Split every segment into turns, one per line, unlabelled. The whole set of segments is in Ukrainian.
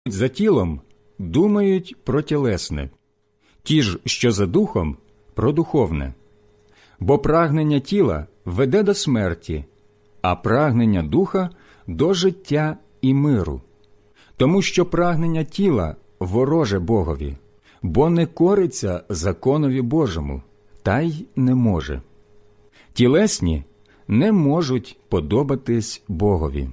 за тілом, думають про тілесне, ті ж, що за духом, про духовне. Бо прагнення тіла веде до смерті, а прагнення духа – до життя і миру. Тому що прагнення тіла вороже Богові, бо не кориться законові Божому, та й не може. Тілесні не можуть подобатись Богові.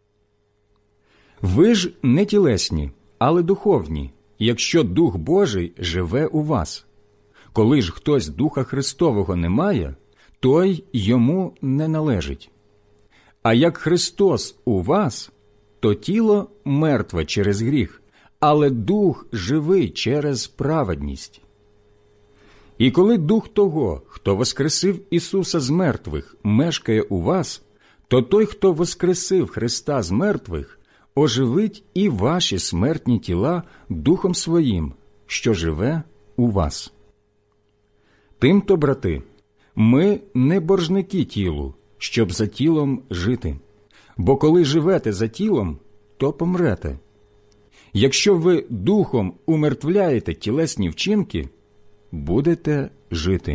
Ви ж не тілесні, але духовні, якщо Дух Божий живе у вас. Коли ж хтось Духа Христового не має, той йому не належить. А як Христос у вас, то тіло мертве через гріх, але Дух живий через праведність. І коли Дух того, хто воскресив Ісуса з мертвих, мешкає у вас, то той, хто воскресив Христа з мертвих, оживить і ваші смертні тіла Духом Своїм, що живе у вас. Тимто, брати, ми не боржники тілу, щоб за тілом жити. Бо коли живете за тілом, то помрете. Якщо ви духом умертвляєте тілесні вчинки, будете жити.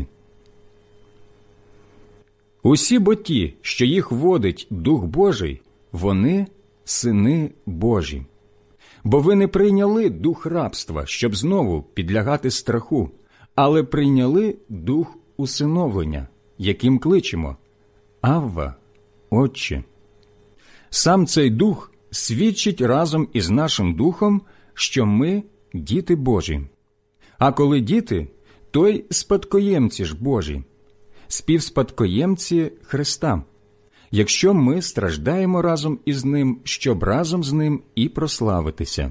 Усі бо ті, що їх водить Дух Божий, вони сини Божі. Бо ви не прийняли дух рабства, щоб знову підлягати страху, але прийняли дух усиновлення, яким кличемо: Авва, Отче. Сам цей дух свідчить разом із нашим духом, що ми – діти Божі. А коли діти, то й спадкоємці ж Божі, співспадкоємці Христа, якщо ми страждаємо разом із Ним, щоб разом з Ним і прославитися.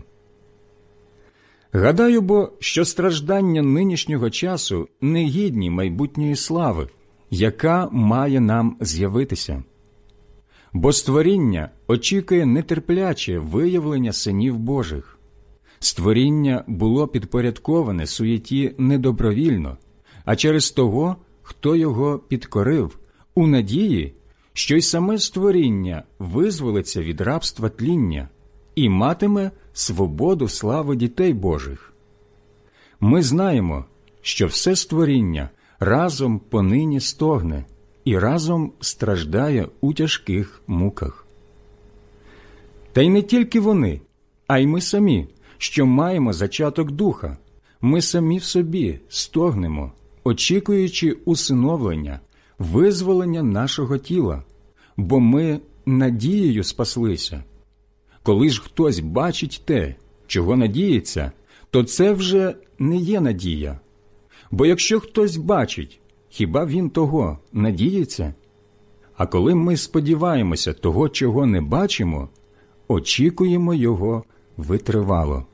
Гадаю бо, що страждання нинішнього часу не гідні майбутньої слави, яка має нам з'явитися. Бо створіння очікує нетерпляче виявлення синів Божих. Створіння було підпорядковане суєті не добровільно, а через того, хто його підкорив, у надії, що й саме створіння визволиться від рабства тління і матиме свободу слави дітей Божих. Ми знаємо, що все створіння разом понині стогне і разом страждає у тяжких муках. Та й не тільки вони, а й ми самі, що маємо зачаток духа, ми самі в собі стогнемо, очікуючи усиновлення, визволення нашого тіла, бо ми надією спаслися. Коли ж хтось бачить те, чого надіється, то це вже не є надія. Бо якщо хтось бачить, хіба він того надіється? А коли ми сподіваємося того, чого не бачимо, очікуємо його витривало.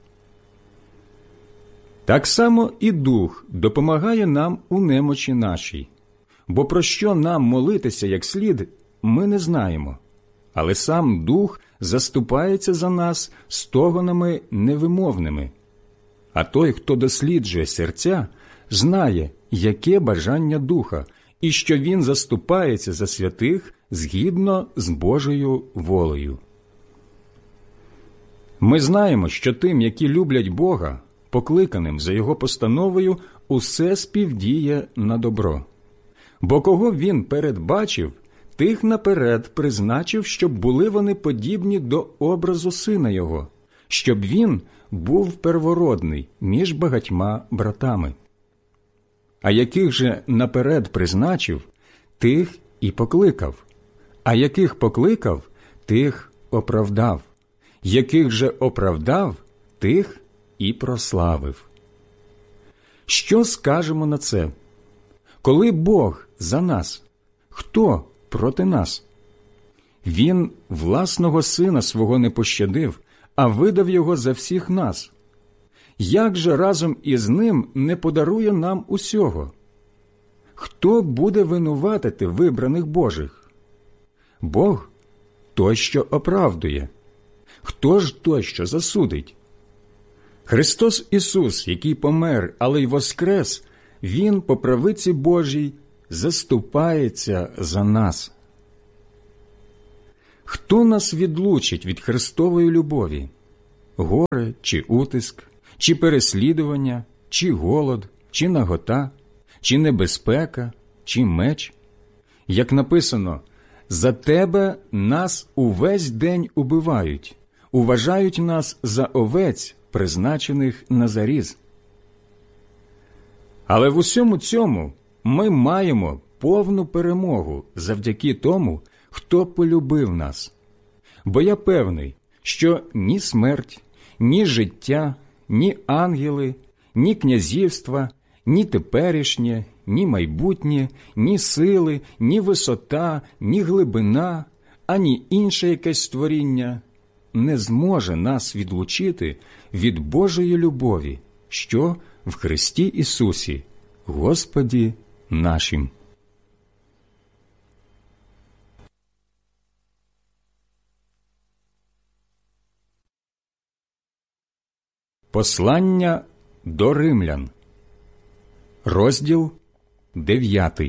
Так само і Дух допомагає нам у немочі нашій. Бо про що нам молитися як слід, ми не знаємо. Але сам Дух заступається за нас стогонами невимовними. А той, хто досліджує серця, знає, яке бажання Духа, і що він заступається за святих згідно з Божою волею. Ми знаємо, що тим, які люблять Бога, покликаним за Його постановою, усе співдіє на добро. Бо кого Він передбачив, тих наперед призначив, щоб були вони подібні до образу Сина Його, щоб Він був первородний між багатьма братами. А яких же наперед призначив, тих і покликав, а яких покликав, тих оправдав, яких же оправдав, тих і прославив. Що скажемо на це? Коли Бог за нас, хто проти нас? Він власного Сина свого не пощадив, а видав Його за всіх нас. Як же разом із Ним не подарує нам усього? Хто буде винуватити вибраних Божих? Бог – той, що оправдує. Хто ж той, що засудить? Христос Ісус, який помер, але й воскрес, Він по правиці Божій заступається за нас. Хто нас відлучить від Христової любові? горе чи утиск, чи переслідування, чи голод, чи нагота, чи небезпека, чи меч. Як написано, «За тебе нас увесь день убивають, уважають нас за овець, призначених на заріз». Але в усьому цьому ми маємо повну перемогу завдяки тому, хто полюбив нас. Бо я певний, що ні смерть, ні життя, ні ангели, ні князівства, ні теперішнє, ні майбутнє, ні сили, ні висота, ні глибина, ані інше якесь створіння не зможе нас відлучити від Божої любові, що в Христі Ісусі, Господі нашим. Послання до римлян, розділ 9.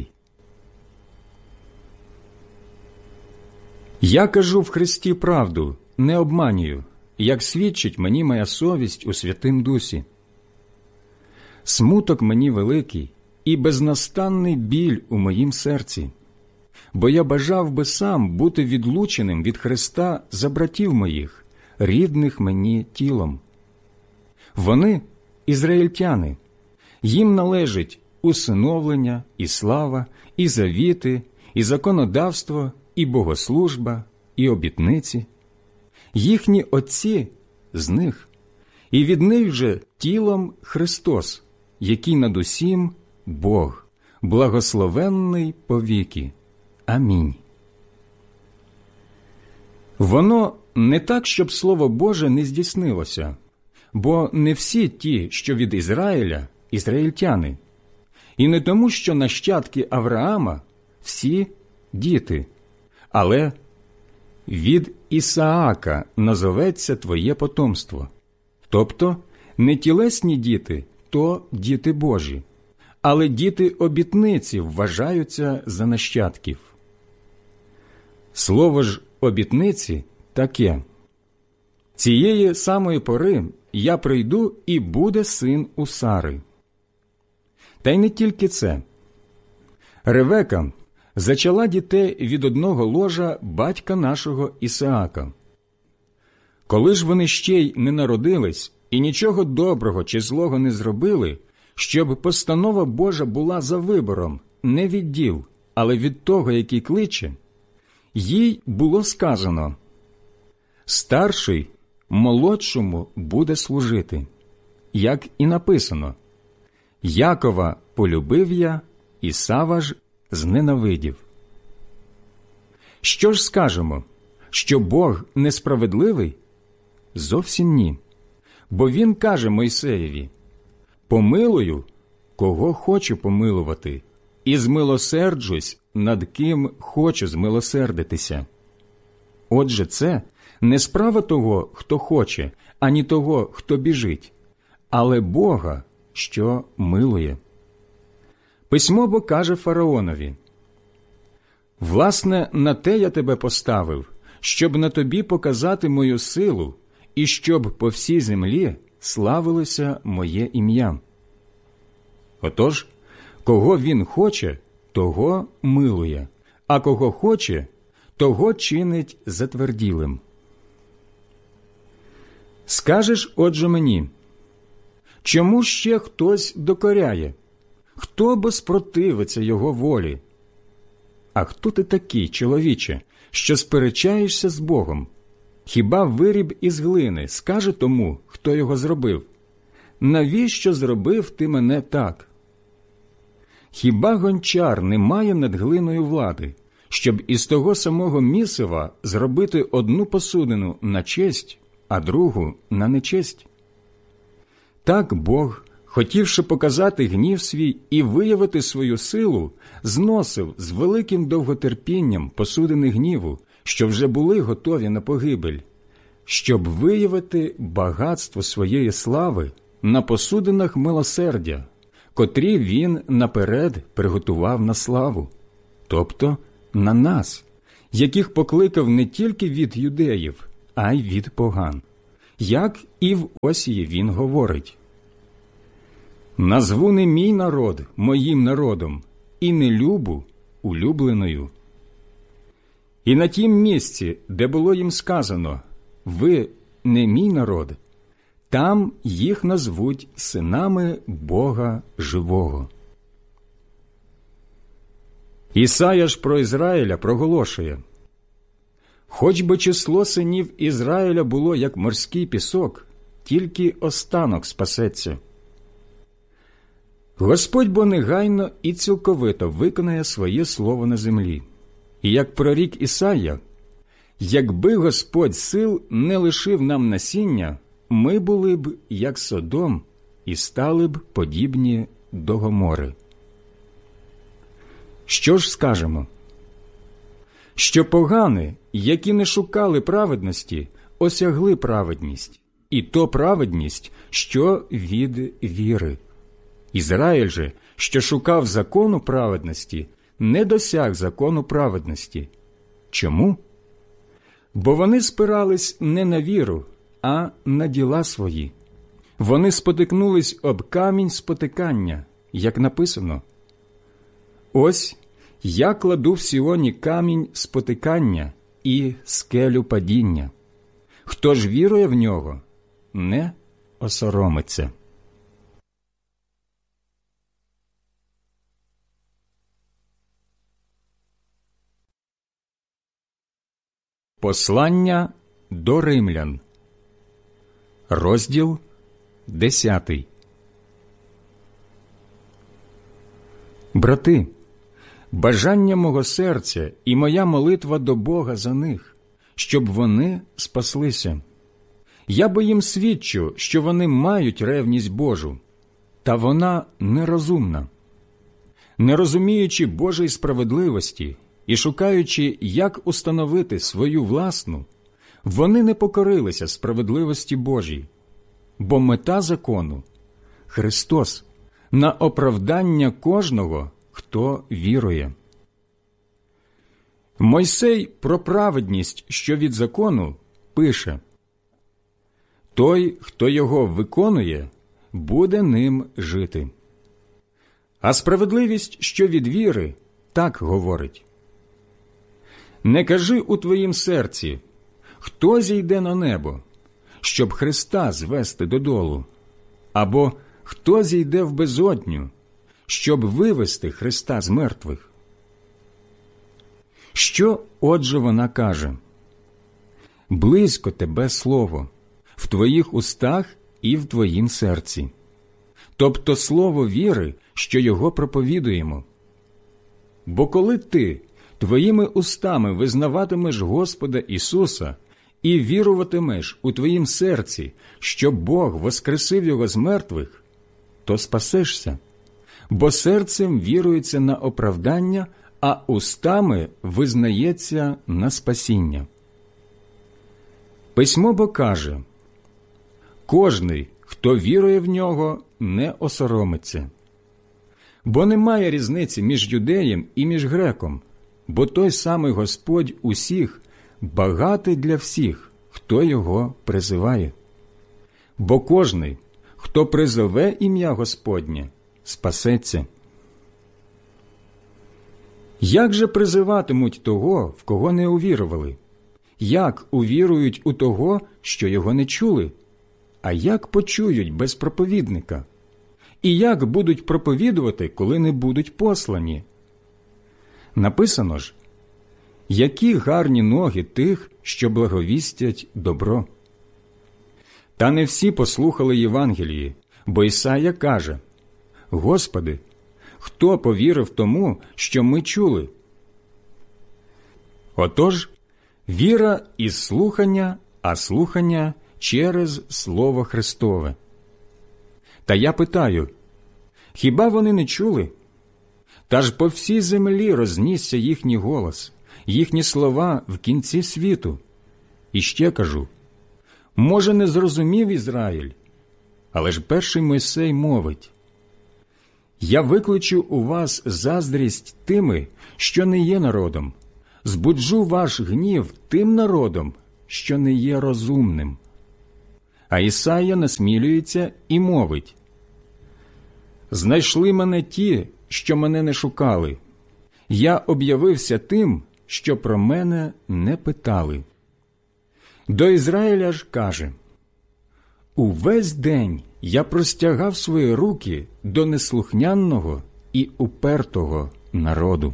Я кажу в Христі правду, не обманюю, як свідчить мені моя совість у Святим Дусі. Смуток мені великий і безнастанний біль у моїм серці, бо я бажав би сам бути відлученим від Христа за братів моїх, рідних мені тілом. Вони – ізраїльтяни, їм належить усиновлення, і слава, і завіти, і законодавство, і богослужба, і обітниці. Їхні отці з них, і від них же тілом Христос, який над усім Бог, благословенний повіки. Амінь. Воно не так, щоб Слово Боже не здійснилося, бо не всі ті, що від Ізраїля, ізраїльтяни, і не тому, що нащадки Авраама всі діти, але від Ісаака назоветься твоє потомство, тобто не тілесні діти, то діти Божі, але діти обітниці вважаються за нащадків. Слово ж обітниці таке: «Цієї самої пори я прийду, і буде син у Сари». Та й не тільки це. Ревека зачала дітей від одного ложа батька нашого Ісаака. Коли ж вони ще й не народились і нічого доброго чи злого не зробили, щоб постанова Божа була за вибором не від діл, але від того, який кличе, їй було сказано: «Старший молодшому буде служити», як і написано: «Якова полюбив я, Ісава ж зненавидів». Що ж скажемо? Що Бог несправедливий? Зовсім ні. Бо Він каже Мойсеєві: «Помилую, кого хочу помилувати, і змилосерджусь, над ким хочу змилосердитися». Отже, це не справа того, хто хоче, ані того, хто біжить, але Бога, що милує. Письмо бо каже фараонові: «Власне, на те я тебе поставив, щоб на тобі показати мою силу, і щоб по всій землі славилося моє ім'я». Отож, кого він хоче, того милує, а кого хоче, того чинить затверділим. Скажеш, отже, мені: чому ще хтось докоряє? Хто бо спротивиться його волі? А хто ти такий, чоловіче, що сперечаєшся з Богом? Хіба виріб із глини скаже тому, хто його зробив: навіщо зробив ти мене так? Хіба гончар не має над глиною влади, щоб із того самого місива зробити одну посудину на честь, а другу на нечесть? Так Бог, хотівши показати гнів свій і виявити свою силу, зносив з великим довготерпінням посудини гніву, що вже були готові на погибель, щоб виявити багатство своєї слави на посудинах милосердя, котрі він наперед приготував на славу, тобто на нас, яких покликав не тільки від юдеїв, а й від поган. Як і в Осії він говорить: «Назву не мій народ моїм народом, і не любу улюбленою». І на тім місці, де було їм сказано: «Ви не мій народ», там їх назвуть синами Бога живого. Ісая ж про Ізраїля проголошує: «Хоч би число синів Ізраїля було, як морський пісок, тільки останок спасеться». Господь бо негайно і цілковито виконає своє слово на землі. І як прорік Ісая: «Якби Господь сил не лишив нам насіння, ми були б, як Содом, і стали б подібні до Гомори». Що ж скажемо? Що погани, які не шукали праведності, осягли праведність, і то праведність, що від віри. Ізраїль же, що шукав закону праведності, не досяг закону праведності. Чому? Бо вони спирались не на віру, а на діла свої. Вони спотикнулись об камінь спотикання, як написано: «Ось я кладу в Сіоні камінь спотикання і скелю падіння. Хто ж вірує в нього, не осоромиться». Послання до римлян, розділ 10. Брати, бажання мого серця і моя молитва до Бога за них, щоб вони спаслися. Я бо їм свідчу, що вони мають ревність Божу, та вона нерозумна. Не розуміючи Божої справедливості і шукаючи, як установити свою власну, вони не покорилися справедливості Божій, бо мета закону – Христос, на оправдання кожного, хто вірує. Мойсей про праведність, що від закону, пише: «Той, хто його виконує, буде ним жити». А справедливість, що від віри, так говорить: «Не кажи у твоїм серці: хто зійде на небо, щоб Христа звести додолу, або хто зійде в безодню, щоб вивести Христа з мертвих». Що, отже, вона каже? «Близько тебе слово, в твоїх устах і в твоїм серці», тобто слово віри, що його проповідуємо. Бо коли ти твоїми устами визнаватимеш Господа Ісуса і віруватимеш у твоїм серці, що Бог воскресив Його з мертвих, то спасешся, бо серцем вірується на оправдання, а устами визнається на спасіння. Письмо бо каже: «Кожний, хто вірує в нього, не осоромиться». Бо немає різниці між юдеєм і між греком, бо той самий Господь усіх багатий для всіх, хто його призиває. Бо кожний, хто призове ім'я Господнє, спасеться. Як же призиватимуть того, в кого не увірували? Як увірують у того, що його не чули? А як почують без проповідника? І як будуть проповідувати, коли не будуть послані? Написано ж: «Які гарні ноги тих, що благовістять добро». Та не всі послухали Євангелії, бо Ісая каже: «Господи, хто повірив тому, що ми чули?» Отож, віра із слухання, а слухання через Слово Христове. Та я питаю: хіба вони не чули? Та ж по всій землі рознісся їхній голос, їхні слова в кінці світу. І ще кажу: може, не зрозумів Ізраїль? Але ж перший Мойсей мовить: «Я викличу у вас заздрість тими, що не є народом, збуджу ваш гнів тим народом, що не є розумним». А Ісая насмілюється і мовить: «Знайшли мене ті, що мене не шукали. Я об'явився тим, що про мене не питали». До Ізраїля ж каже: «Увесь день я простягав свої руки до неслухняного і упертого народу».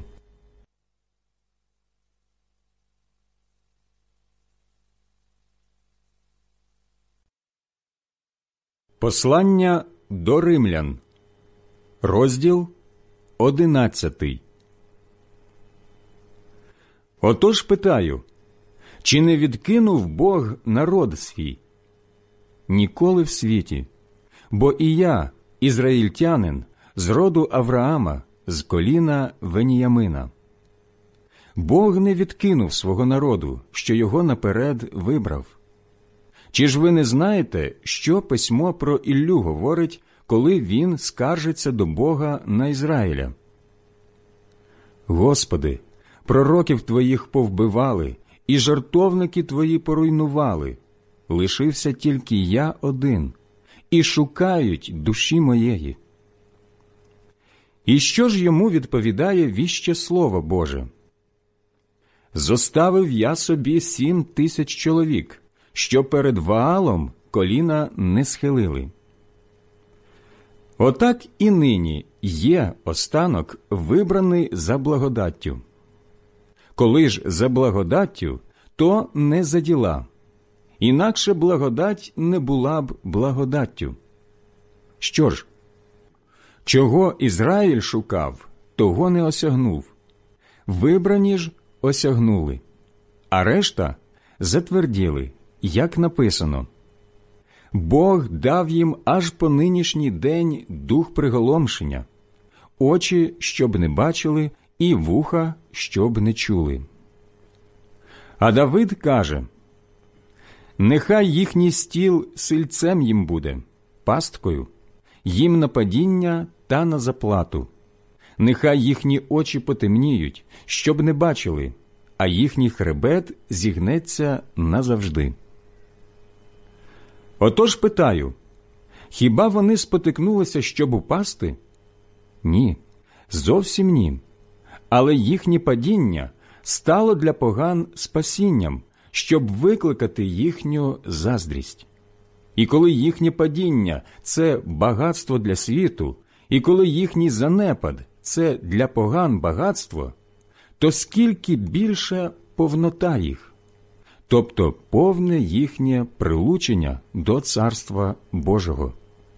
Послання до римлян, розділ 11. Отож питаю, чи не відкинув Бог народ свій? Ніколи в світі. Бо і я, ізраїльтянин, з роду Авраама, з коліна Веніямина. Бог не відкинув свого народу, що його наперед вибрав. Чи ж ви не знаєте, що Письмо про Іллю говорить, коли він скаржиться до Бога на Ізраїля? «Господи, пророків Твоїх повбивали, і жертовники Твої поруйнували. Лишився тільки я один, і шукають душі моєї». І що ж йому відповідає віще Слово Боже? «Зоставив я собі 7000 чоловік, що перед Ваалом коліна не схилили». Отак і нині є останок, вибраний за благодаттю. Коли ж за благодаттю, то не за діла. Інакше благодать не була б благодаттю. Що ж? Чого Ізраїль шукав, того не осягнув. Вибрані ж осягнули, а решта затверділи, як написано: «Бог дав їм аж по нинішній день дух приголомшення, очі, щоб не бачили, і вуха, щоб не чули». А Давид каже: «Нехай їхній стіл сильцем їм буде, пасткою, їм на падіння та на заплату. Нехай їхні очі потемніють, щоб не бачили, а їхній хребет зігнеться назавжди». Отож питаю, хіба вони спотикнулися, щоб упасти? Ні, зовсім ні. Але їхнє падіння стало для поган спасінням, щоб викликати їхню заздрість. І коли їхнє падіння – це багатство для світу, і коли їхній занепад – це для поган багатство, то скільки більша повнота їх, тобто повне їхнє прилучення до Царства Божого.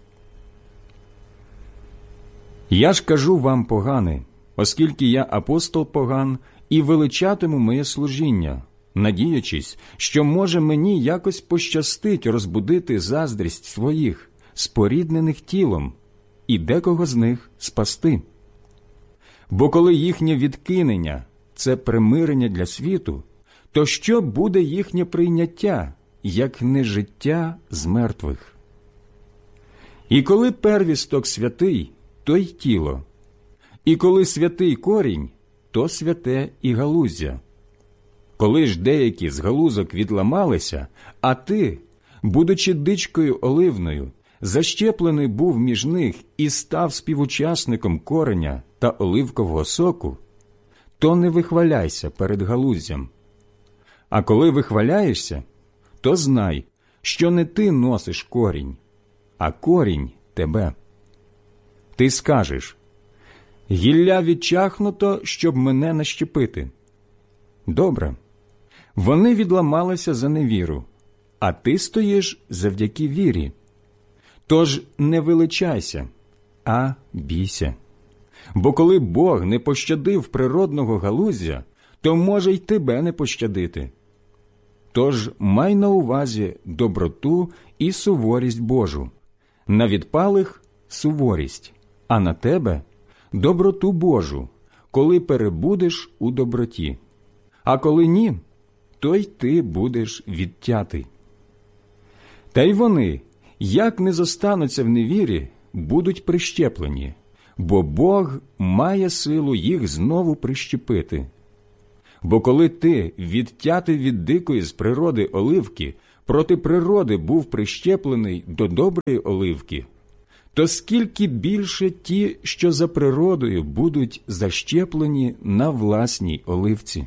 Я ж кажу вам, погани, оскільки я апостол поган, і величатиму моє служіння, надіючись, що може мені якось пощастить розбудити заздрість своїх, споріднених тілом, і декого з них спасти. Бо коли їхнє відкинення – це примирення для світу, то що буде їхнє прийняття, як не життя з мертвих? І коли первісток святий, то й тіло, і коли святий корінь, то святе і галуздя. Коли ж деякі з галузок відламалися, а ти, будучи дичкою оливною, защеплений був між них і став співучасником кореня та оливкового соку, то не вихваляйся перед галуздям. А коли вихваляєшся, то знай, що не ти носиш корінь, а корінь тебе. Ти скажеш: «Гілля відчахнуто, щоб мене нащепити». Добре, вони відламалися за невіру, а ти стоїш завдяки вірі. Тож не величайся, а бійся. Бо коли Бог не пощадив природного галуздя, то може й тебе не пощадити. Тож май на увазі доброту і суворість Божу, на відпалих – суворість, а на тебе – доброту Божу, коли перебудеш у доброті. А коли ні, то й ти будеш відтятий. Та й вони, як не зостануться в невірі, будуть прищеплені, бо Бог має силу їх знову прищепити. Бо коли ти, відтятий від дикої з природи оливки, проти природи був прищеплений до доброї оливки, то скільки більше ті, що за природою, будуть защеплені на власній оливці.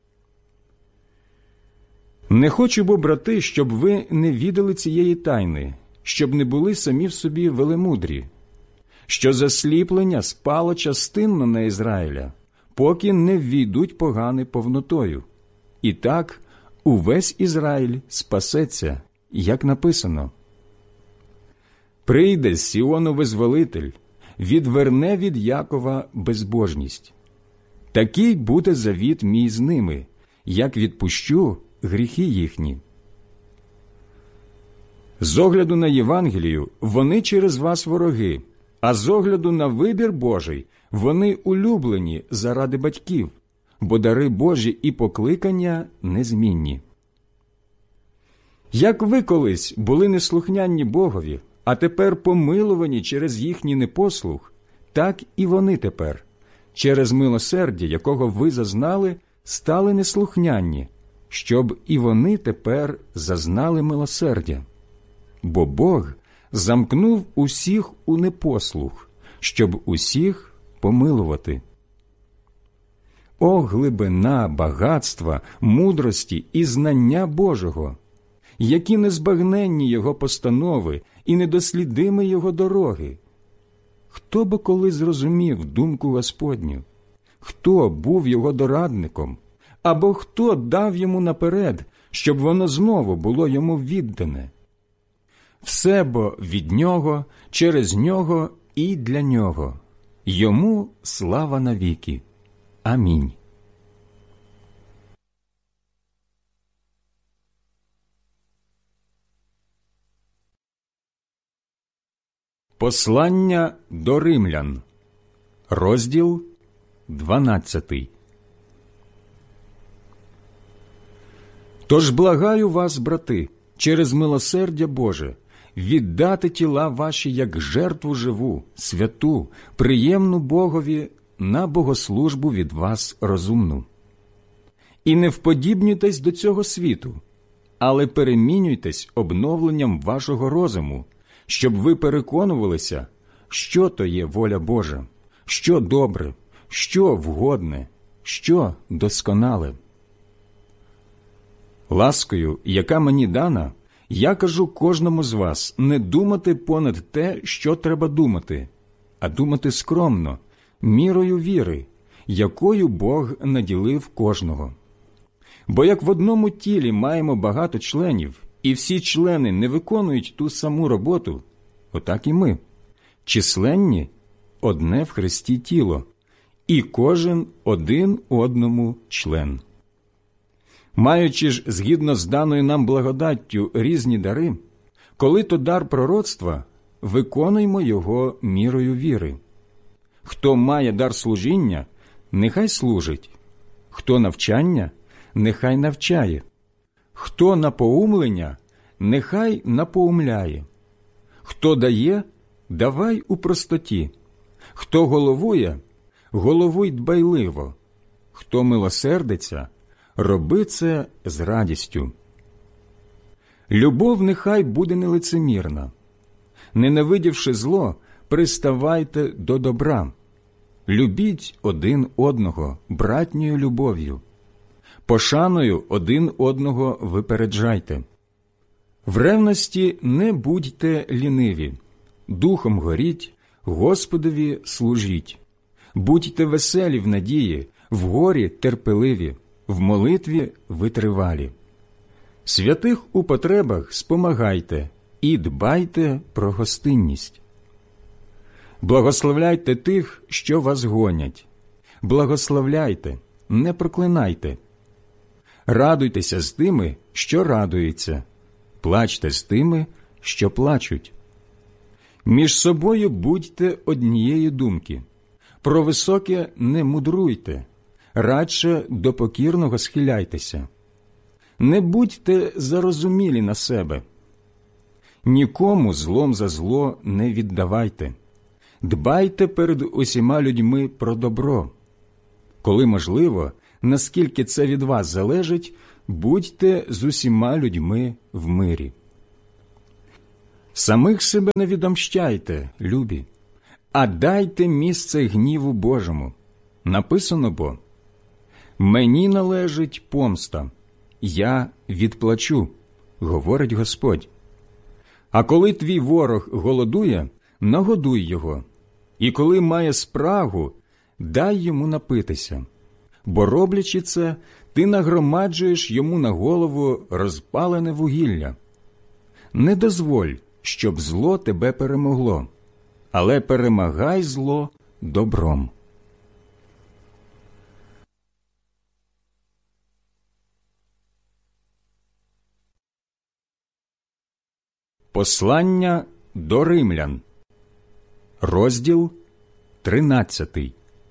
Не хочу, бо, брати, щоб ви не відали цієї тайни, щоб не були самі в собі велемудрі, що засліплення спало частинно на Ізраїля, поки не ввійдуть погани повнотою. І так увесь Ізраїль спасеться, як написано. Прийде з Сіону визволитель, відверне від Якова безбожність. Такий буде завіт мій з ними, як відпущу гріхи їхні. З огляду на Євангелію вони через вас вороги, а з огляду на вибір Божий вони улюблені заради батьків, бо дари Божі і покликання незмінні. Як ви колись були неслухняні Богові, а тепер помилувані через їхній непослух, так і вони тепер, через милосердя, якого ви зазнали, стали неслухняні, щоб і вони тепер зазнали милосердя. Бо Бог замкнув усіх у непослух, щоб усіх помилувати. О, глибина багатства, мудрості і знання Божого! Які незбагненні Його постанови і недослідимі Його дороги! Хто би коли зрозумів думку Господню? Хто був Його дорадником? Або хто дав Йому наперед, щоб воно знову було Йому віддане? Все бо від Нього, через Нього і для Нього. Йому слава навіки. Амінь. Послання до римлян, розділ 12. Тож благаю вас, брати, через милосердя Боже, віддати тіла ваші як жертву живу, святу, приємну Богові, на богослужбу від вас розумну. І не вподібнюйтесь до цього світу, але перемінюйтесь обновленням вашого розуму, щоб ви переконувалися, що то є воля Божа, що добре, що вгодне, що досконале. Ласкою, яка мені дана, я кажу кожному з вас не думати понад те, що треба думати, а думати скромно, мірою віри, якою Бог наділив кожного. Бо як в одному тілі маємо багато членів, і всі члени не виконують ту саму роботу, отак і ми, численні одне в Христі тіло, і кожен один одному член. Маючи ж, згідно з даною нам благодаттю, різні дари, коли то дар пророцтва, виконуймо його мірою віри. Хто має дар служіння, нехай служить, хто навчання, нехай навчає, хто напоумлення, нехай напоумляє, хто дає, давай у простоті, хто головує, головуй дбайливо, хто милосердиться, роби це з радістю. Любов нехай буде нелицемірна. Ненавидівши зло, приставайте до добра. Любіть один одного братньою любов'ю. Пошаною один одного випереджайте. В ревності не будьте ліниві, духом горіть, Господові служіть. Будьте веселі в надії, в горі терпеливі, в молитві витривалі. Святих у потребах спомагайте і дбайте про гостинність. Благословляйте тих, що вас гонять. Благословляйте, не проклинайте. Радуйтеся з тими, що радуються. Плачте з тими, що плачуть. Між собою будьте однієї думки. Про високе не мудруйте, радше до покірного схиляйтеся. Не будьте зарозумілі на себе. Нікому злом за зло не віддавайте. Дбайте перед усіма людьми про добро. Коли можливо, наскільки це від вас залежить, будьте з усіма людьми в мирі. Самих себе не відомщайте, любі, а дайте місце гніву Божому. Написано бо: «Мені належить помста, я відплачу, говорить Господь. А коли твій ворог голодує, нагодуй його, і коли має спрагу, дай йому напитися, бо, роблячи це, ти нагромаджуєш йому на голову розпалене вугілля. Не дозволь, щоб зло тебе перемогло, але перемагай зло добром». Послання до римлян, розділ 13.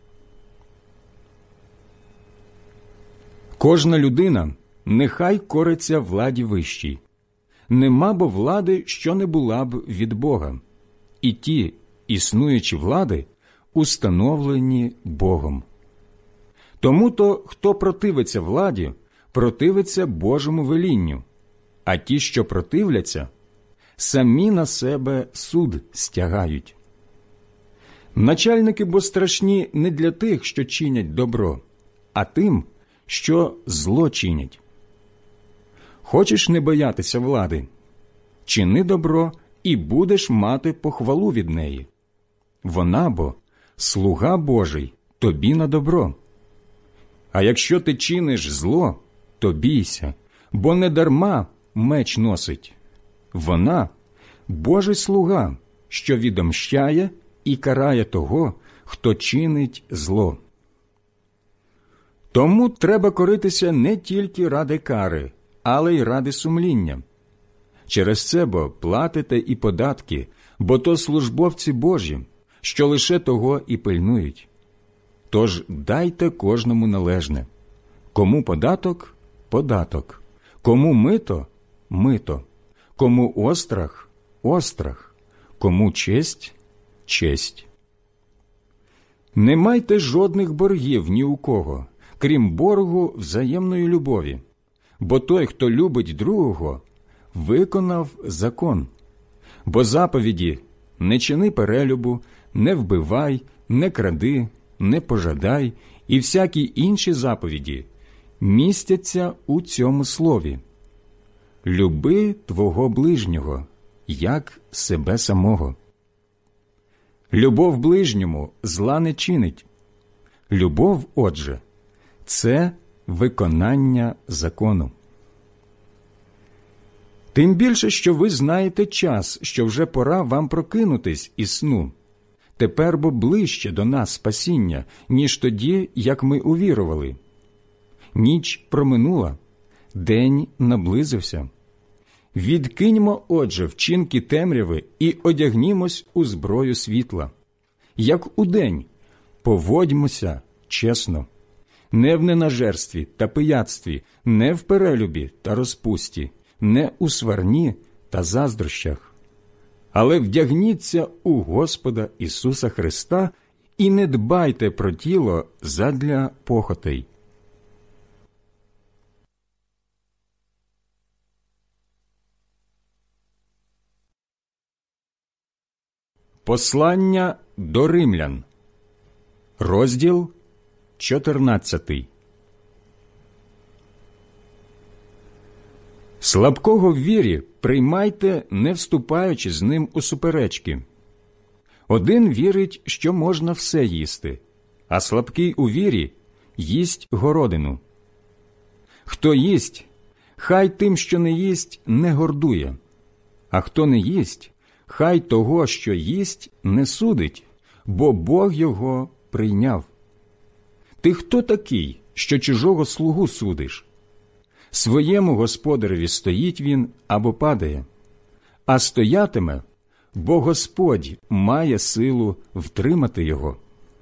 Кожна людина нехай кориться владі вищій. Нема бо влади, що не була б від Бога, і ті існуючі влади установлені Богом. Тому-то, хто противиться владі, противиться Божому велінню, а ті, що противляться, самі на себе суд стягають. Начальники бо страшні не для тих, що чинять добро, а тим, що зло чинять. Хочеш не боятися влади? Чини добро, і будеш мати похвалу від неї. Вона бо слуга Божий тобі на добро. А якщо ти чиниш зло, то бійся, бо не дарма меч носить. Вона – Божий слуга, що відомщає і карає того, хто чинить зло. Тому треба коритися не тільки ради кари, але й ради сумління. Через це бо платите і податки, бо то службовці Божі, що лише того і пильнують. Тож дайте кожному належне. Кому податок – податок, кому мито – мито, кому острах – острах, кому честь – честь. Не майте жодних боргів ні у кого, крім боргу взаємної любові, бо той, хто любить другого, виконав закон. Бо заповіді «не чини перелюбу», «не вбивай», «не кради», «не пожадай» і всякі інші заповіді містяться у цьому слові: «Люби твого ближнього, як себе самого». Любов ближньому зла не чинить. Любов, отже, це виконання закону. Тим більше, що ви знаєте час, що вже пора вам прокинутись із сну. Тепер бо ближче до нас спасіння, ніж тоді, як ми увірували. Ніч проминула, день наблизився. Відкиньмо, отже, вчинки темряви і одягнімось у зброю світла. Як удень, поводьмося чесно, не в ненажерстві та пияцтві, не в перелюбі та розпусті, не у сварні та заздрощах. Але вдягніться у Господа Ісуса Христа і не дбайте про тіло задля похотей. Послання до римлян, розділ 14. Слабкого в вірі приймайте, не вступаючи з ним у суперечки. Один вірить, що можна все їсти, а слабкий у вірі їсть городину. Хто їсть, хай тим, що не їсть, не гордує, а хто не їсть, хай того, що їсть, не судить, бо Бог його прийняв. Ти хто такий, що чужого слугу судиш? Своєму господареві стоїть він або падає, а стоятиме, бо Господь має силу втримати його.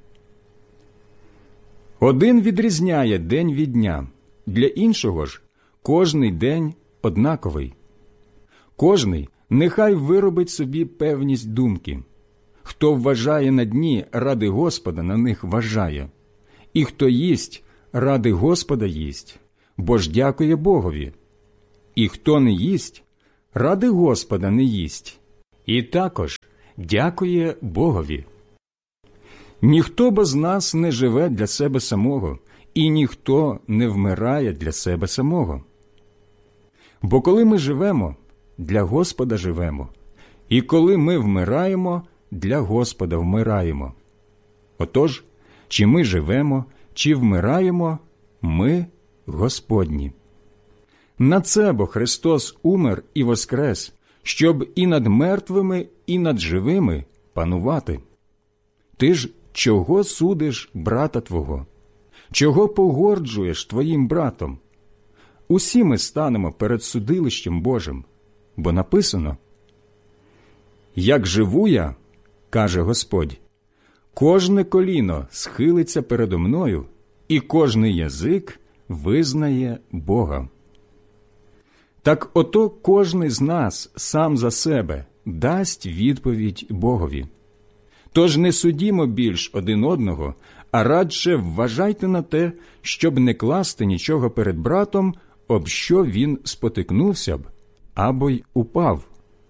Один відрізняє день від дня, для іншого ж кожний день однаковий. Кожний нехай виробить собі певність думки. Хто вважає на дні, ради Господа на них вважає. І хто їсть, ради Господа їсть, бо ж дякує Богові. І хто не їсть, ради Господа не їсть, і також дякує Богові. Ніхто бо з нас не живе для себе самого, і ніхто не вмирає для себе самого. Бо коли ми живемо, для Господа живемо, і коли ми вмираємо, для Господа вмираємо. Отож, чи ми живемо, чи вмираємо, ми Господні. На це бо Христос умер і воскрес, щоб і над мертвими, і над живими панувати. Ти ж чого судиш брата твого? Чого погорджуєш твоїм братом? Усі ми станемо перед судилищем Божим, бо написано: «Як живу я, – каже Господь, – кожне коліно схилиться передо мною, і кожний язик визнає Бога». Так ото кожний з нас сам за себе дасть відповідь Богові. Тож не судімо більш один одного, а радше вважайте на те, щоб не класти нічого перед братом, об що він спотикнувся б, або й упав.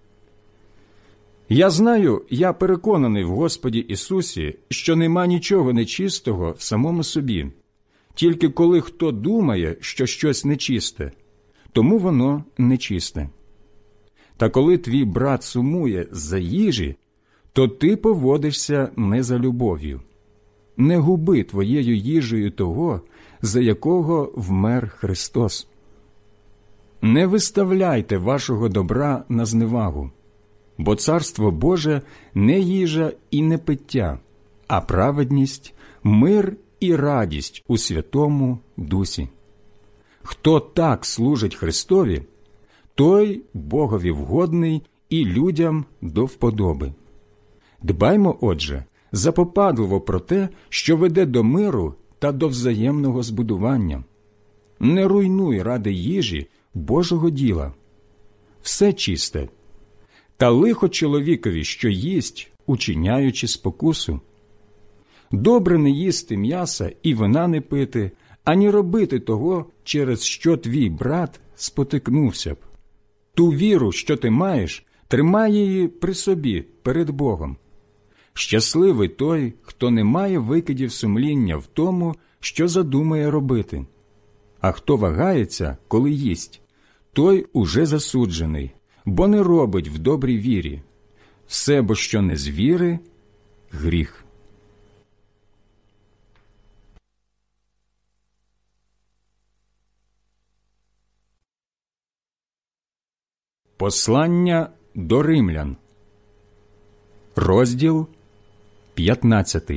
Я знаю, я переконаний в Господі Ісусі, що нема нічого нечистого в самому собі, тільки коли хто думає, що щось нечисте, тому воно нечисте. Та коли твій брат сумує за їжі, то ти поводишся не за любов'ю. Не губи твоєю їжею того, за якого вмер Христос. Не виставляйте вашого добра на зневагу, бо Царство Боже не їжа і не пиття, а праведність, мир і радість у Святому Дусі. Хто так служить Христові, той Богові вгодний і людям до вподоби. Дбаймо, отже, запопадливо про те, що веде до миру та до взаємного збудування. Не руйнуй ради їжі Божого діла. Все чисте. Та лихо чоловікові, що їсть, учиняючи спокусу. Добре не їсти м'яса і вина не пити, ані робити того, через що твій брат спотикнувся б. Ту віру, що ти маєш, тримай її при собі перед Богом. Щасливий той, хто не має викидів сумління в тому, що задумає робити. А хто вагається, коли їсть, той уже засуджений, бо не робить в добрій вірі. Все, бо що не з віри – гріх. Послання до римлян. Розділ 15.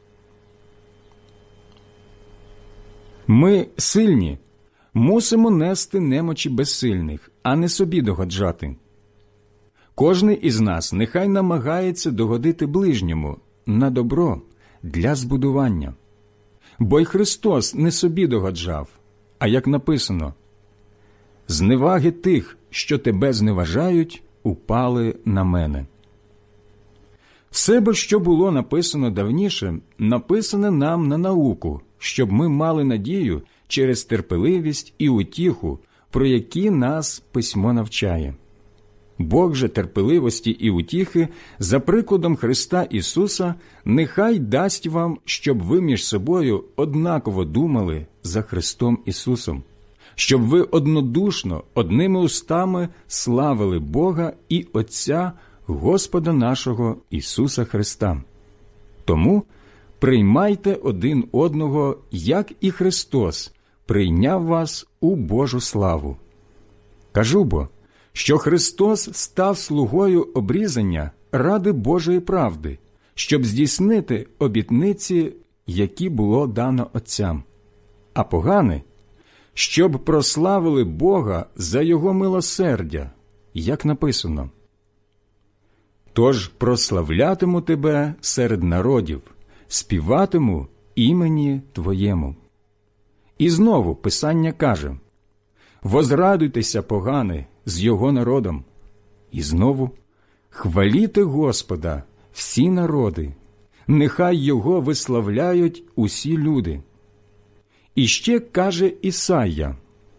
Ми, сильні, мусимо нести немочі безсильних, а не собі догоджати. Кожний із нас нехай намагається догодити ближньому на добро для збудування. Бо й Христос не собі догоджав, а як написано: «Зневаги тих, що тебе зневажають, упали на мене». Все бо, що було написано давніше, написане нам на науку, щоб ми мали надію через терпеливість і утіху, про які нас письмо навчає. Бог же терпеливості і утіхи за прикладом Христа Ісуса нехай дасть вам, щоб ви між собою однаково думали за Христом Ісусом, щоб ви однодушно, одними устами славили Бога і Отця Господа нашого Ісуса Христа. Тому приймайте один одного, як і Христос прийняв вас у Божу славу. Кажу бо, що Христос став слугою обрізання ради Божої правди, щоб здійснити обітниці, які було дано отцям, а погани, щоб прославили Бога за Його милосердя, як написано: «Тож прославлятиму тебе серед народів, співатиму імені Твоєму». І знову Писання каже: «Возрадуйтеся, погани, з Його народом». І знову: «Хваліте Господа, всі народи, нехай Його виславляють усі люди». І ще каже Ісайя: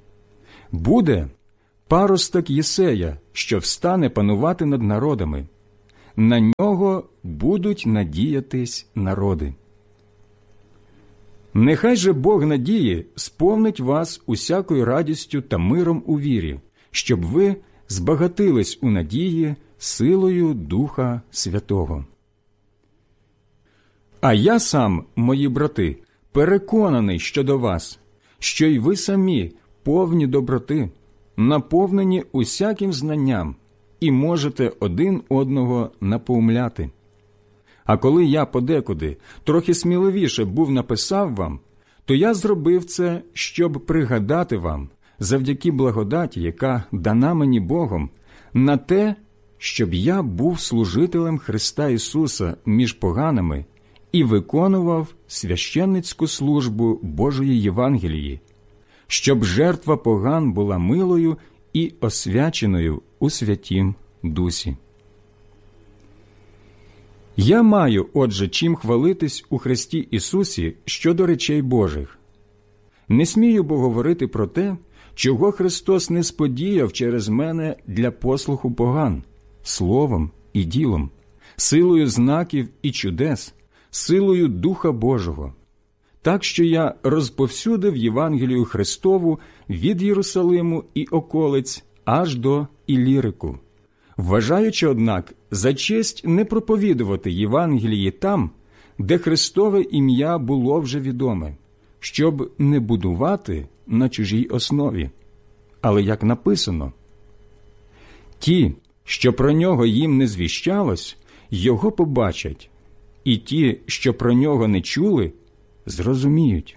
Буде паросток Єсея, що встане панувати над народами. На нього будуть надіятись народи. Нехай же Бог надії сповнить вас усякою радістю та миром у вірі, щоб ви збагатились у надії силою Духа Святого. А я сам, мої брати, переконаний щодо вас, що й ви самі повні доброти, наповнені усяким знанням, і можете один одного напоумляти. А коли я подекуди трохи сміливіше був написав вам, то я зробив це, щоб пригадати вам, завдяки благодаті, яка дана мені Богом, на те, щоб я був служителем Христа Ісуса між поганими і виконував священницьку службу Божої Євангелії, щоб жертва поган була милою і освяченою у Святім Дусі. Я маю, отже, чим хвалитись у Христі Ісусі щодо речей Божих. Не смію бо говорити про те, чого Христос не сподіяв через мене для послуху поган, словом і ділом, силою знаків і чудес, силою Духа Божого, так що я розповсюдив Євангелію Христову від Єрусалиму і околиць аж до Ілірику, вважаючи, однак, за честь не проповідувати Євангелії там, де Христове ім'я було вже відоме, щоб не будувати на чужій основі. Але як написано, ті, що про нього їм не звіщалось, його побачать, і ті, що про нього не чули, зрозуміють.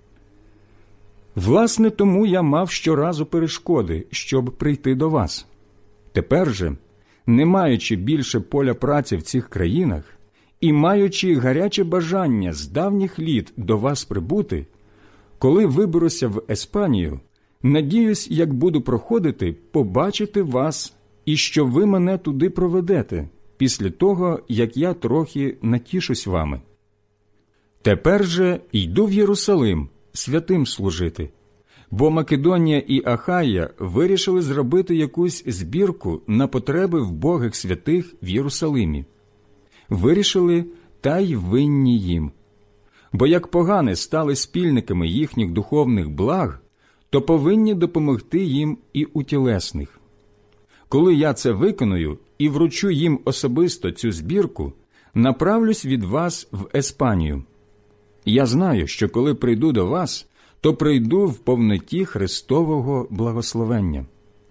Власне, тому я мав щоразу перешкоди, щоб прийти до вас. Тепер же, не маючи більше поля праці в цих країнах і маючи гаряче бажання з давніх літ до вас прибути, коли виберуся в Еспанію, надіюсь, як буду проходити, побачити вас і що ви мене туди проведете, після того, як я трохи натішусь вами. Тепер же йду в Єрусалим святим служити, бо Македонія і Ахая вирішили зробити якусь збірку на потреби вбогих святих в Єрусалимі. Вирішили, та й винні їм. Бо як погани стали спільниками їхніх духовних благ, то повинні допомогти їм і у тілесних. Коли я це виконую і вручу їм особисто цю збірку, направлюсь від вас в Еспанію. Я знаю, що коли прийду до вас, то прийду в повноті Христового благословення.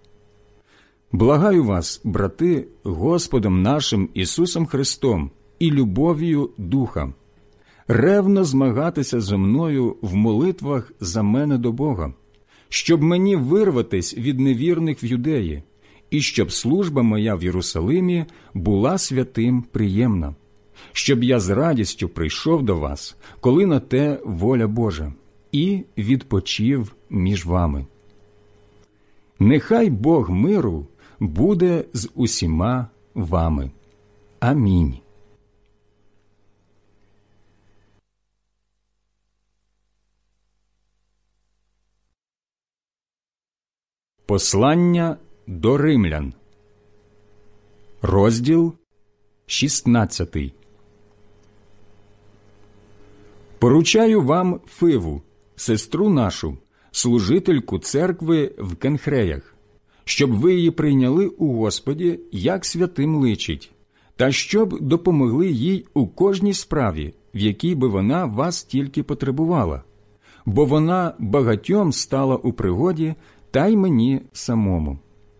Благаю вас, брати, Господом нашим Ісусом Христом і любов'ю Духа, ревно змагатися зо мною в молитвах за мене до Бога, щоб мені вирватись від невірних в Юдеї, і щоб служба моя в Єрусалимі була святим приємна, щоб я з радістю прийшов до вас, коли на те воля Божа, і відпочив між вами. Нехай Бог миру буде з усіма вами. Амінь. Послання до римлян. Розділ 16. Поручаю вам Фиву, сестру нашу, служительку церкви в Кенхреях, щоб ви її прийняли у Господі, як святим личить, та щоб допомогли їй у кожній справі, в якій би вона вас тільки потребувала, бо вона багатьом стала у пригоді, та й мені самому.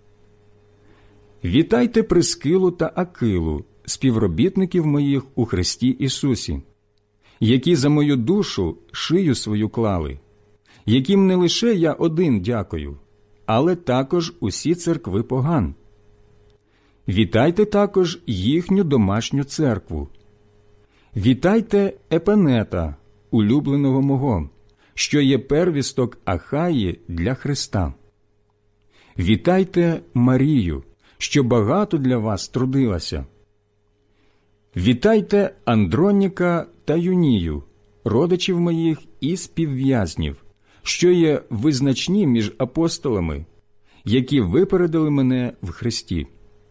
Вітайте Прискилу та Акилу, співробітників моїх у Христі Ісусі, які за мою душу шию свою клали, яким не лише я один дякую, але також усі церкви поган. Вітайте також їхню домашню церкву. Вітайте Епенета, улюбленого мого, що є первісток Ахаї для Христа. Вітайте Марію, що багато для вас трудилася. Вітайте Андроніка та Юнію, родичів моїх і співв'язнів, що є визначні між апостолами які випередили мене в Христі.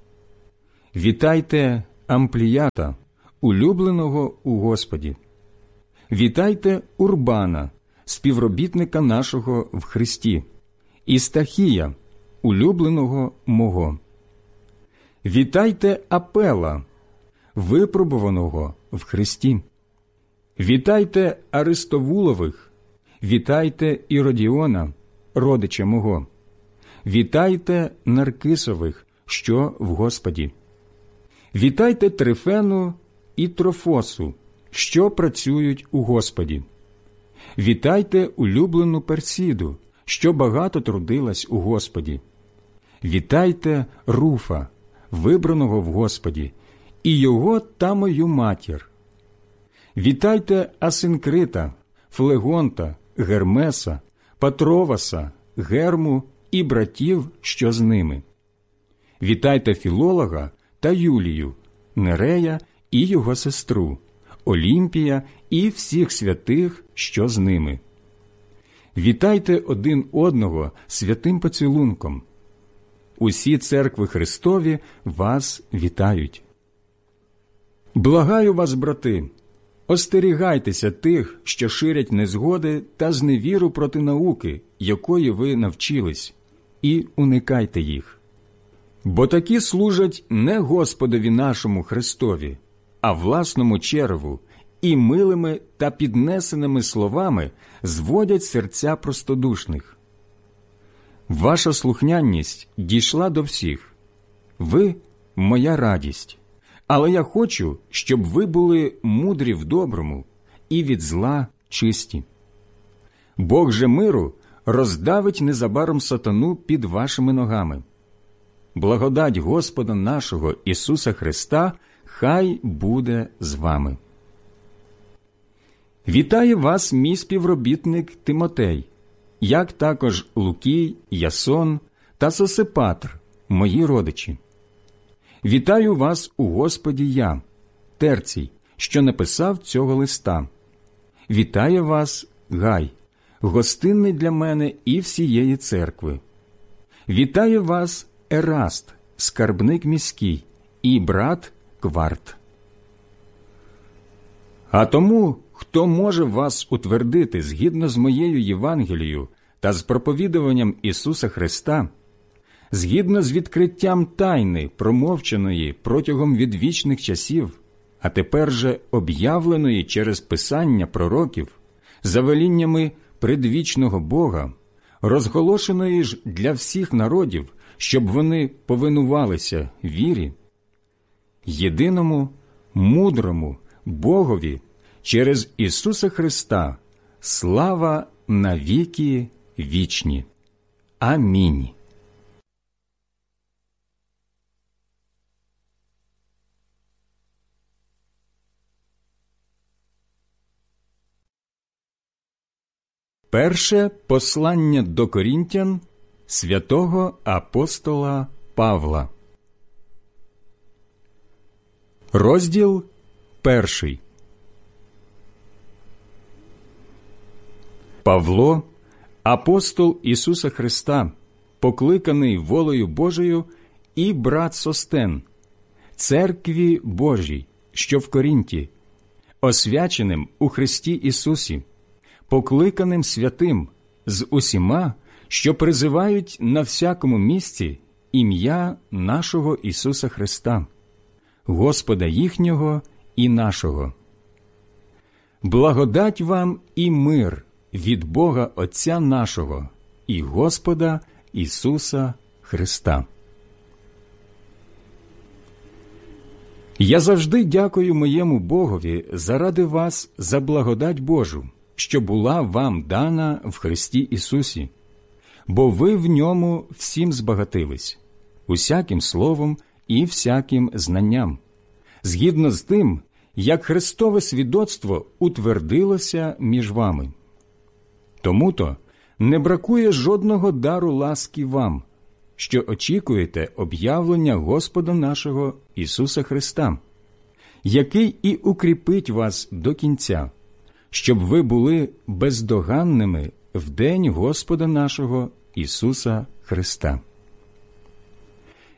Вітайте Ампліята, улюбленого у Господі. Вітайте Урбана, співробітника нашого в Христі, і Стахія, улюбленого мого. Вітайте Апела, випробуваного в Христі. Вітайте Аристовулових, вітайте Іродіона, родича мого. Вітайте Наркисових, що в Господі. Вітайте Трифену і Трофосу, що працюють у Господі. Вітайте улюблену Персіду, що багато трудилась у Господі. Вітайте Руфа, вибраного в Господі, і його та мою матір. Вітайте Асинкрита, Флегонта, Гермеса, Патроваса, Герму і братів, що з ними. Вітайте Філолога та Юлію, Нерея і його сестру, Олімпія і всіх святих, що з ними. Вітайте один одного святим поцілунком. Усі церкви Христові вас вітають. Благаю вас, брати, остерігайтеся тих, що ширять незгоди та зневіру проти науки, якої ви навчились, і уникайте їх. Бо такі служать не Господові нашому Христові, а власному череву, і милими та піднесеними словами зводять серця простодушних. Ваша слухняність дійшла до всіх. Ви – моя радість. Але я хочу, щоб ви були мудрі в доброму і від зла чисті. Бог же миру роздавить незабаром сатану під вашими ногами. Благодать Господа нашого Ісуса Христа хай буде з вами. Вітає вас мій співробітник Тимотей, як також Лукій, Ясон та Сосипатр, мої родичі. Вітаю вас у Господі я, Терцій, що написав цього листа. Вітає вас Гай, гостинний для мене і всієї церкви. Вітає вас Ераст, скарбник міський, і брат Кварт. А тому, хто може вас утвердити згідно з моєю Євангелією та з проповідуванням Ісуса Христа, згідно з відкриттям тайни, промовчаної протягом відвічних часів, а тепер же об'явленої через писання пророків, за веліннями предвічного Бога, розголошеної ж для всіх народів, щоб вони повинувалися вірі, єдиному, мудрому Богові через Ісуса Христа слава навіки вічні. Амінь. Перше послання до Корінтян святого апостола Павла. Розділ 1. Павло, апостол Ісуса Христа, покликаний волею Божою, і брат Состен, церкві Божій, що в Корінті, освяченим у Христі Ісусі, покликаним святим з усіма, що призивають на всякому місці ім'я нашого Ісуса Христа, Господа їхнього і нашого. Благодать вам і мир від Бога Отця нашого і Господа Ісуса Христа. Я завжди дякую моєму Богові заради вас за благодать Божу, що була вам дана в Христі Ісусі, бо ви в ньому всім збагатились, усяким словом і всяким знанням, згідно з тим, як Христове свідоцтво утвердилося між вами. Тому-то не бракує жодного дару ласки вам, що очікуєте об'явлення Господа нашого Ісуса Христа, який і укріпить вас до кінця, щоб ви були бездоганними в день Господа нашого Ісуса Христа.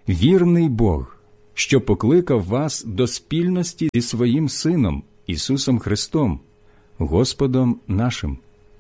вірний Бог, що покликав вас до спільності зі своїм Сином Ісусом Христом, Господом нашим.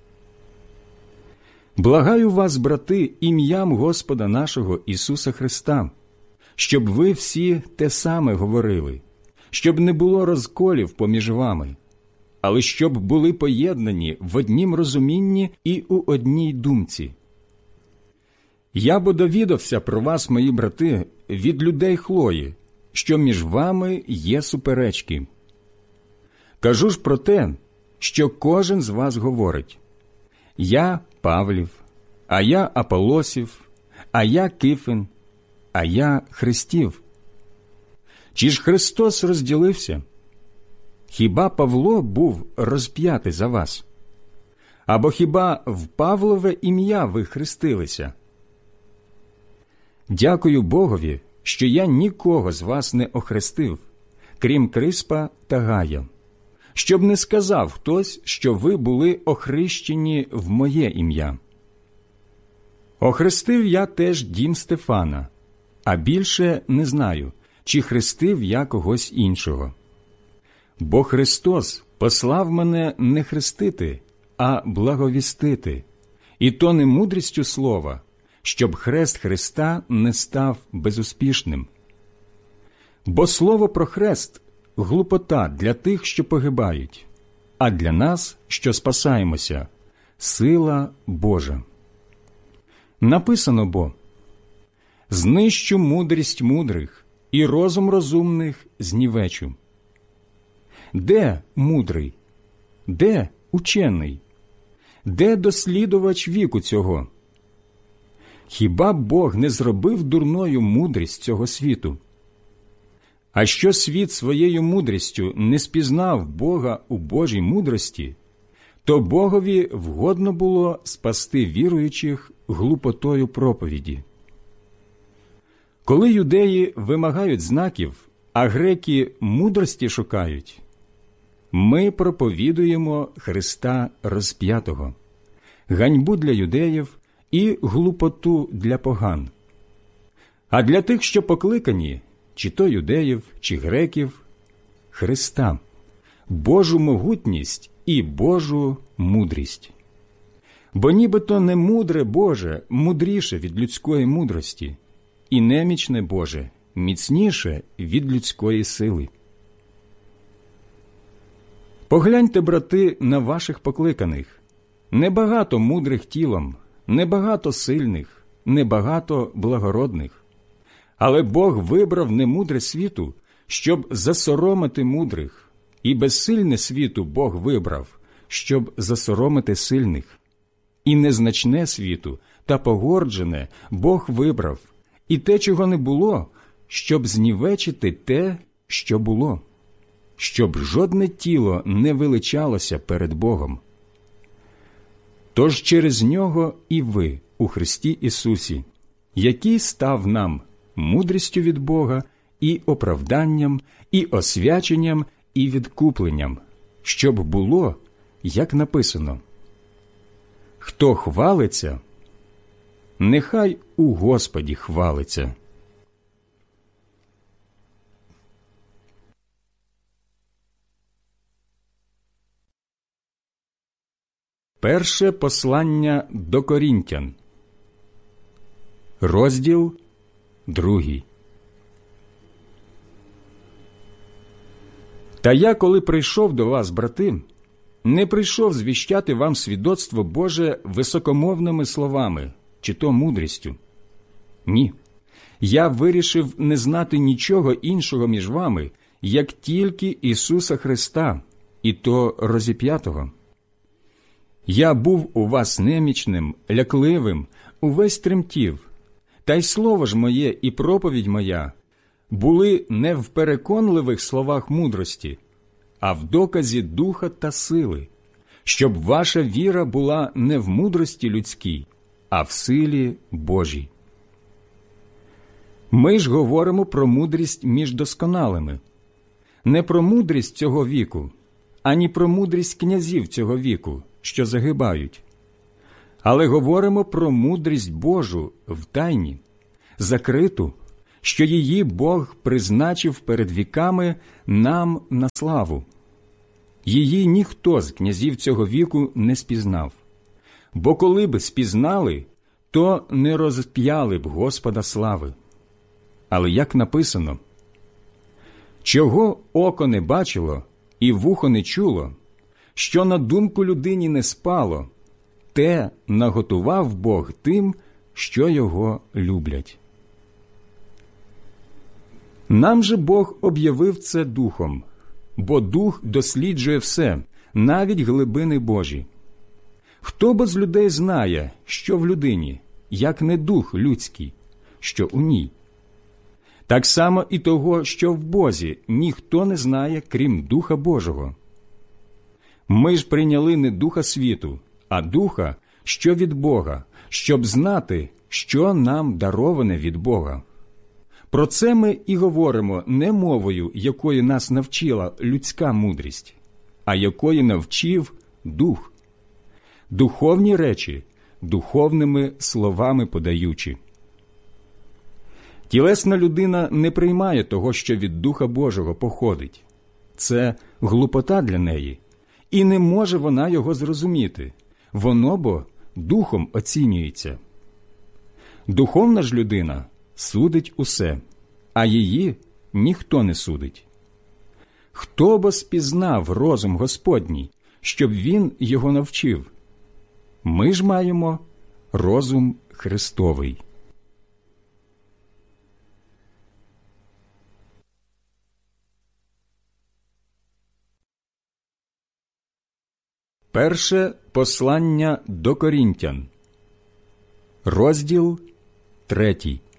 Благаю вас, брати, ім'ям Господа нашого Ісуса Христа, щоб ви всі те саме говорили, щоб не було розколів поміж вами, але щоб були поєднані в однім розумінні і у одній думці. Я бо довідався про вас, мої брати, від людей Хлої, що між вами є суперечки. Кажу ж про те, що кожен з вас говорить: я Павлів, а я Аполосів, а я Кифин, а я Христів. Чи ж Христос розділився? Хіба Павло був розп'ятий за вас? Або хіба в Павлове ім'я ви хрестилися? Дякую Богові, що я нікого з вас не охрестив, крім Криспа та Гая, щоб не сказав хтось, що ви були охрещені в моє ім'я. Охрестив я теж дім Стефана, а більше не знаю, чи хрестив я когось іншого. Бо Христос послав мене не хрестити, а благовістити, і то не мудрістю слова, щоб хрест Христа не став безуспішним. Бо слово про хрест – глупота для тих, що погибають, а для нас, що спасаємося, сила Божа. Написано бо: «Знищу мудрість мудрих, і розум розумних знівечу». Де мудрий? Де учений? Де дослідувач віку цього? Хіба Бог не зробив дурною мудрість цього світу? А що світ своєю мудрістю не спізнав Бога у Божій мудрості, то Богові вгодно було спасти віруючих глупотою проповіді. Коли юдеї вимагають знаків, а греки мудрості шукають, ми проповідуємо Христа розп'ятого, ганьбу для юдеїв і глупоту для поган. А для тих, що покликані, чи то юдеїв, чи греків, Христа, Божу могутність і Божу мудрість. Бо нібито не мудре Боже мудріше від людської мудрості, і немічне Боже міцніше від людської сили. Погляньте, брати, на ваших покликаних. Небагато мудрих тілом, небагато сильних, небагато благородних. Але Бог вибрав немудре світу, щоб засоромити мудрих, і безсильне світу Бог вибрав, щоб засоромити сильних. І незначне світу та погорджене Бог вибрав, і те, чого не було, щоб знівечити те, що було, щоб жодне тіло не величалося перед Богом. Тож через нього і ви у Христі Ісусі, який став нам мудрістю від Бога і оправданням, і освяченням, і відкупленням, щоб було, як написано: «Хто хвалиться, нехай у Господі хвалиться». Перше послання до Корінтян, розділ 2. Та я, коли прийшов до вас, брати, не прийшов звіщати вам свідоцтво Боже високомовними словами, чи то мудрістю. Ні, я вирішив не знати нічого іншого між вами, як тільки Ісуса Христа, і то розіп'ятого. Я був у вас немічним, лякливим, увесь тремтів, та й слово ж моє і проповідь моя були не в переконливих словах мудрості, а в доказі духа та сили, щоб ваша віра була не в мудрості людській, а в силі Божій. Ми ж говоримо про мудрість між досконалими, не про мудрість цього віку, ані про мудрість князів цього віку, що загибають, але говоримо про мудрість Божу в тайні, закриту, що її Бог призначив перед віками нам на славу. Її ніхто з князів цього віку не спізнав. Бо коли б спізнали, то не розп'яли б Господа слави. Але як написано: «Чого око не бачило і вухо не чуло, що на думку людині не спало, те наготував Бог тим, що його люблять». Нам же Бог об'явив це Духом, бо Дух досліджує все, навіть глибини Божі. Хто бо з людей знає, що в людині, як не дух людський, що у ній? Так само і того, що в Бозі, ніхто не знає, крім Духа Божого. Ми ж прийняли не духа світу, а Духа, що від Бога, щоб знати, що нам дароване від Бога. Про це ми і говоримо не мовою, якою нас навчила людська мудрість, а якої навчив Дух. Духовні речі духовними словами подаючи. Тілесна людина не приймає того, що від Духа Божого походить. Це глупота для неї, і не може вона його зрозуміти. Воно бо Духом оцінюється. Духовна ж людина судить усе, а її ніхто не судить. Хто бо спізнав розум Господній, щоб він його навчив? Ми ж маємо розум Христовий. Перше послання до Корінтян, розділ 3.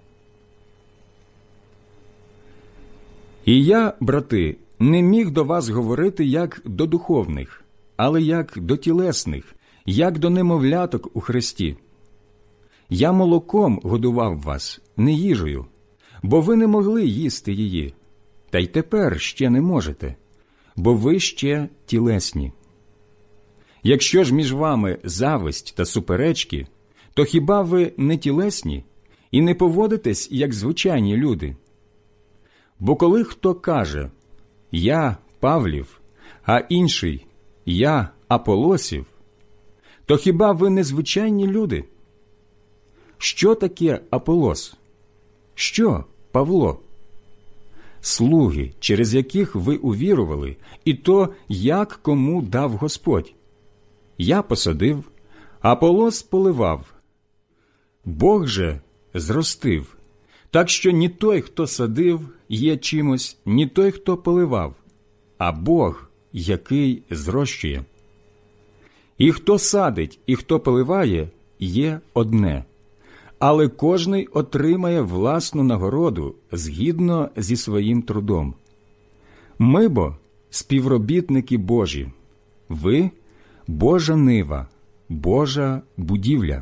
І я, брати, не міг до вас говорити як до духовних, але як до тілесних, як до немовляток у Христі. Я молоком годував вас, не їжею, бо ви не могли їсти її, та й тепер ще не можете, бо ви ще тілесні. Якщо ж між вами зависть та суперечки, то хіба ви не тілесні і не поводитесь, як звичайні люди? Бо коли хто каже «Я Павлів», а інший «Я Аполосів», то хіба ви не звичайні люди? Що таке Аполос? Що Павло? Слуги, через яких ви увірували, і то, як кому дав Господь. Я посадив, Аполос поливав. Бог же зростив, так що ні той, хто садив, є чимось, ні той, хто поливав, а Бог, який зрощує. І хто садить, і хто поливає, є одне, але кожний отримає власну нагороду згідно зі своїм трудом. Ми бо співробітники Божі, ви – Божа нива, Божа будівля.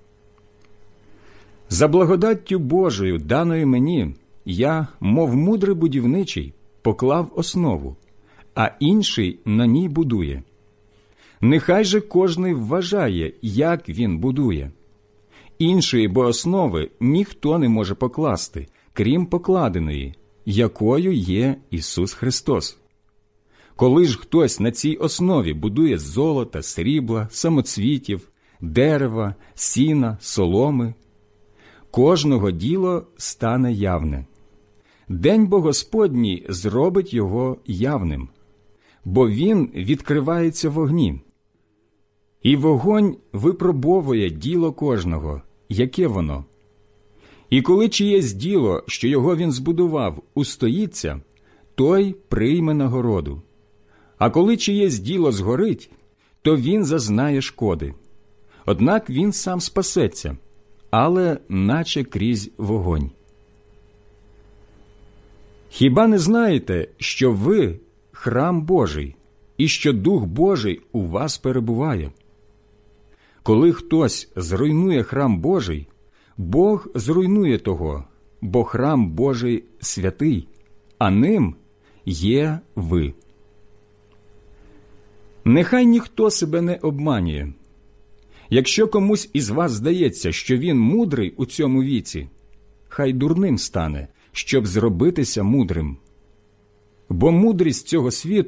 За благодаттю Божою, даною мені, я, мов мудрий будівничий, поклав основу, а інший на ній будує. Нехай же кожний вважає, як він будує. Іншої бо основи ніхто не може покласти, крім покладеної, якою є Ісус Христос. Коли ж хтось на цій основі будує з золота, срібла, самоцвітів, дерева, сіна, соломи, кожного діло стане явне. День бо Господній зробить його явним, бо він відкривається в огні. І вогонь випробовує діло кожного, яке воно. І коли чиєсь діло, що його він збудував, устоїться, той прийме нагороду. А коли чиєсь діло згорить, то він зазнає шкоди. Однак він сам спасеться, але наче крізь вогонь. Хіба не знаєте, що ви – храм Божий, і що Дух Божий у вас перебуває? Коли хтось зруйнує храм Божий, Бог зруйнує того, бо храм Божий святий, а ним є ви. Нехай ніхто себе не обманює. Якщо комусь із вас здається, що він мудрий у цьому віці, хай дурним стане, щоб зробитися мудрим. Бо мудрість цього світу